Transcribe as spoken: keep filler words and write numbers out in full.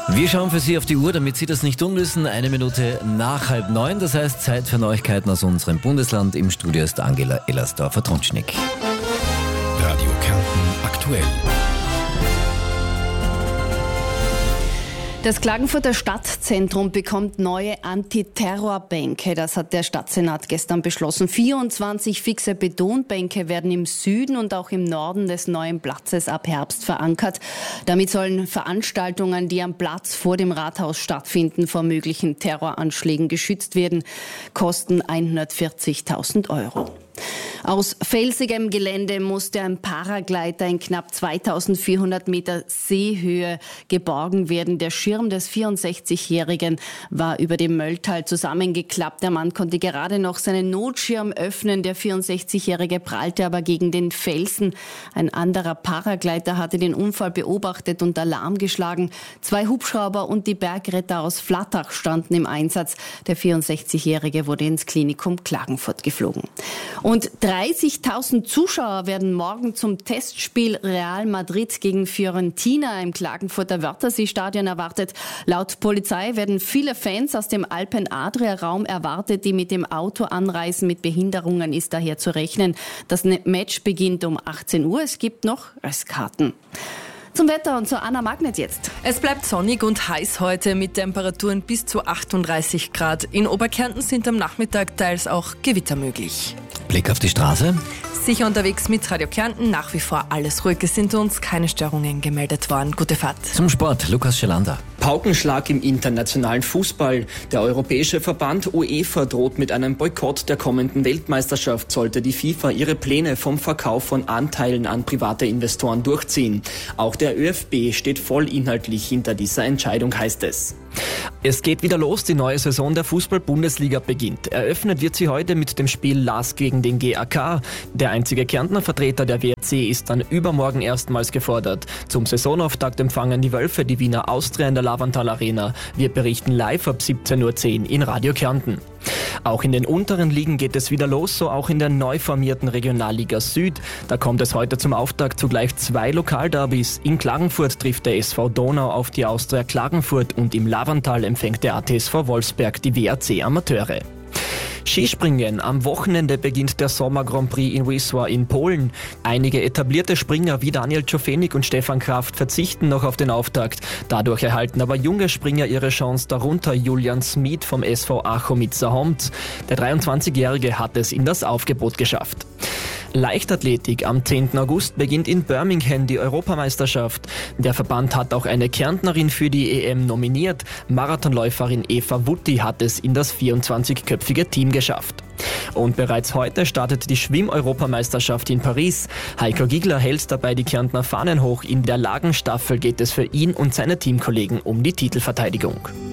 Wir schauen für Sie auf die Uhr, damit Sie das nicht tun müssen. Eine Minute nach halb neun, das heißt Zeit für Neuigkeiten aus unserem Bundesland. Im Studio ist Angela Ellersdorfer-Trunschnick. Radio Kärnten aktuell. Das Klagenfurter Stadtzentrum bekommt neue Antiterrorbänke. Das hat der Stadtsenat gestern beschlossen. vierundzwanzig fixe Betonbänke werden im Süden und auch im Norden des neuen Platzes ab Herbst verankert. Damit sollen Veranstaltungen, die am Platz vor dem Rathaus stattfinden, vor möglichen Terroranschlägen geschützt werden. Kosten hundertvierzigtausend Euro. Aus felsigem Gelände musste ein Paragleiter in knapp zweitausendvierhundert Meter Seehöhe geborgen werden. Der Schirm des vierundsechzigjährigen war über dem Mölltal zusammengeklappt. Der Mann konnte gerade noch seinen Notschirm öffnen. Der vierundsechzigjährige prallte aber gegen den Felsen. Ein anderer Paragleiter hatte den Unfall beobachtet und Alarm geschlagen. Zwei Hubschrauber und die Bergretter aus Flattach standen im Einsatz. Der vierundsechzigjährige wurde ins Klinikum Klagenfurt geflogen. Und dreißigtausend Zuschauer werden morgen zum Testspiel Real Madrid gegen Fiorentina im Klagenfurter Wörthersee-Stadion erwartet. Laut Polizei werden viele Fans aus dem Alpen-Adria-Raum erwartet, die mit dem Auto anreisen. Mit Behinderungen ist daher zu rechnen. Das Match beginnt um achtzehn Uhr. Es gibt noch Restkarten. Zum Wetter und zu Anna Magnet jetzt. Es bleibt sonnig und heiß heute mit Temperaturen bis zu achtunddreißig Grad. In Oberkärnten sind am Nachmittag teils auch Gewitter möglich. Blick auf die Straße. Sicher unterwegs mit Radio Kärnten. Nach wie vor alles ruhig. Es sind uns keine Störungen gemeldet worden. Gute Fahrt. Zum Sport, Lukas Schelander. Paukenschlag im internationalen Fußball. Der europäische Verband UEFA droht mit einem Boykott der kommenden Weltmeisterschaft, sollte die FIFA ihre Pläne vom Verkauf von Anteilen an private Investoren durchziehen. Auch der ÖFB steht vollinhaltlich hinter dieser Entscheidung, heißt es. Es geht wieder los, die neue Saison der Fußball-Bundesliga beginnt. Eröffnet wird sie heute mit dem Spiel Lask gegen den G A K. Der einzige Kärntner Vertreter der W R C ist dann übermorgen erstmals gefordert. Zum Saisonauftakt empfangen die Wölfe die Wiener Austria in der Lavantal Arena. Wir berichten live ab siebzehn Uhr zehn in Radio Kärnten. Auch in den unteren Ligen geht es wieder los, so auch in der neu formierten Regionalliga Süd. Da kommt es heute zum Auftakt zu gleich zwei Lokalderbys. In Klagenfurt trifft der S V Donau auf die Austria Klagenfurt und im Lavantal empfängt der A T S V Wolfsberg die W A C Amateure. Skispringen. Am Wochenende beginnt der Sommer Grand Prix in Wisła in Polen. Einige etablierte Springer wie Daniel Czofenik und Stefan Kraft verzichten noch auf den Auftakt. Dadurch erhalten aber junge Springer ihre Chance, darunter Julian Smith vom S V Achomitsa-Homt. Der dreiundzwanzigjährige hat es in das Aufgebot geschafft. Leichtathletik. Am zehnten August beginnt in Birmingham die Europameisterschaft. Der Verband hat auch eine Kärntnerin für die E M nominiert. Marathonläuferin Eva Wutti hat es in das vierundzwanzigköpfige Team geschafft. Und bereits heute startet die Schwimm-Europameisterschaft in Paris. Heiko Giegler hält dabei die Kärntner Fahnen hoch. In der Lagenstaffel geht es für ihn und seine Teamkollegen um die Titelverteidigung.